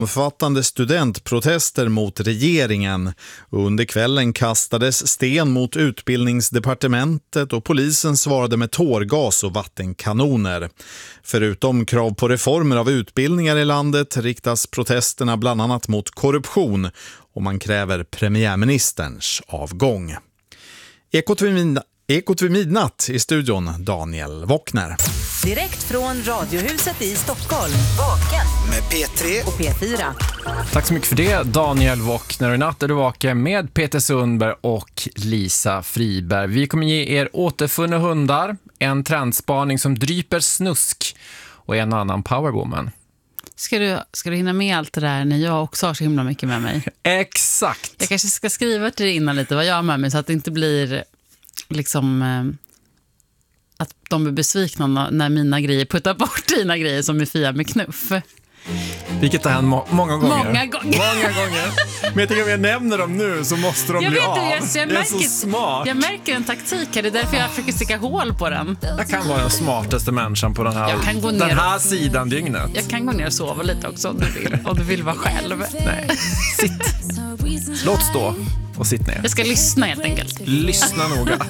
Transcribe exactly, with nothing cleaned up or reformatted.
Omfattande studentprotester mot regeringen. Under kvällen kastades sten mot utbildningsdepartementet och polisen svarade med tårgas och vattenkanoner. Förutom krav på reformer av utbildningar i landet riktas protesterna bland annat mot korruption och man kräver premiärministerns avgång. Ekot vid midnatt, Ekot vid midnatt i studion, Daniel Wockner. Direkt från Radiohuset i Stockholm. Vaken med P tre och P fyra. Tack så mycket för det, Daniel Wockner. I natt är du vaken med Peter Sundberg och Lisa Friberg. Vi kommer ge er återfunna hundar, en trendspaning som dryper snusk och en annan powerwoman. Ska du, ska du hinna med allt det där när jag också har så himla mycket med mig? Exakt! Jag kanske ska skriva till dig innan lite vad jag har med mig så att det inte blir liksom... Eh, att de blir besvikna när mina grejer puttar bort dina grejer som är Fia med knuff. Vilket är han må- många gånger. Många gånger. Många gånger. Men jag tycker om jag nämner dem nu så måste de jag bli vet av. Det, jag, jag det är märker, så smart. Jag märker en taktik här. Det är därför jag försöker sticka hål på den. Jag kan vara den smartaste människan på den här, Jag kan gå den ner här och, sidan dygnet. Jag kan gå ner och sova lite också om du vill. Om du vill vara själv. Nej, sitt. Låt stå och sitt ner. Jag ska lyssna helt enkelt. Lyssna noga.